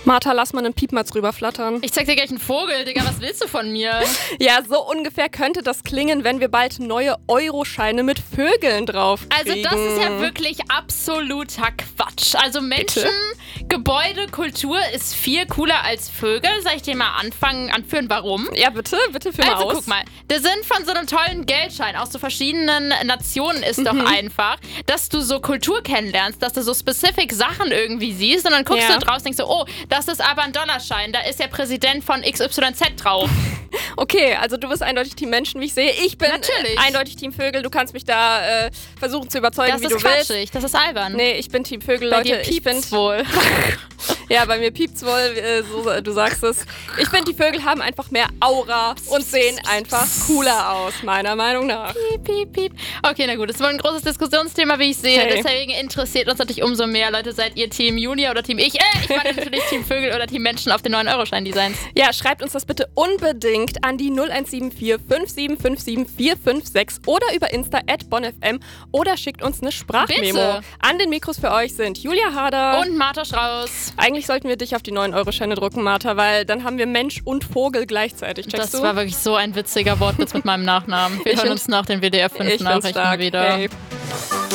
Martha, lass mal einen Piep mal drüber flattern. Ich zeig dir gleich einen Vogel, Digga, was willst du von mir? Ja, so ungefähr könnte das klingen, wenn wir bald neue Euroscheine mit Vögeln drauf kriegen. Also das ist ja wirklich absoluter Quatsch. Also Menschen, Bitte? Gebäude, Kultur ist viel cooler als Vögel. Soll ich dir mal anführen, warum? Ja, bitte führ mal aus. Also guck mal, der Sinn von so einem tollen Geldschein aus so verschiedenen Nationen ist doch einfach, dass du so Kultur kennenlernst, dass du so specific Sachen irgendwie siehst und dann guckst du draus und denkst so, oh, das ist aber ein Dollarschein, da ist der Präsident von XYZ drauf. Okay, also du bist eindeutig Team Menschen, wie ich sehe. Ich bin eindeutig Team Vögel. Du kannst mich da versuchen zu überzeugen, wie du willst. Das ist quatschig, das ist albern. Nee, ich bin Team Vögel, bei Leute. Dir piept's wohl. Ja, bei mir piept's wohl, so, du sagst es. Ich finde, die Vögel haben einfach mehr Aura und sehen einfach cooler aus, meiner Meinung nach. Piep, piep, piep. Okay, na gut, das war ein großes Diskussionsthema, wie ich sehe. Hey. Deswegen interessiert uns natürlich umso mehr. Leute, seid ihr Team Julia oder Team ich? Ich meine natürlich Team Vögel oder Team Menschen auf den 9-Euro-Schein-Designs. Ja, schreibt uns das bitte unbedingt an die 0174 5757 456 oder über Insta @bonfm oder schickt uns eine Sprachmemo. Bitte. An den Mikros für euch sind Julia Harder und Martha Strauß. Eigentlich sollten wir dich auf die 9-Euro-Scheine drucken, Martha, weil dann haben wir Mensch und Vogel gleichzeitig. Checkst das du? war wirklich so ein witziger Wortwitz mit meinem Nachnamen. Wir hören uns nach den WDR 5 Nachrichten wieder. Hey.